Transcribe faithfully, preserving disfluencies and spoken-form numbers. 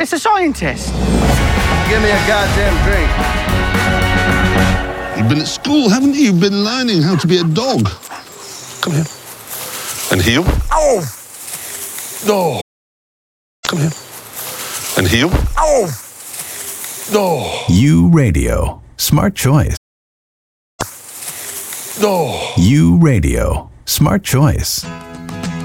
It's a scientist. Give me a goddamn drink. You've been at school, haven't you? You've been learning how to be a dog. Come here. And heel. Oh! No. Come here. And heel. Oh! No. U Radio. Smart choice. No. U Radio. Smart choice.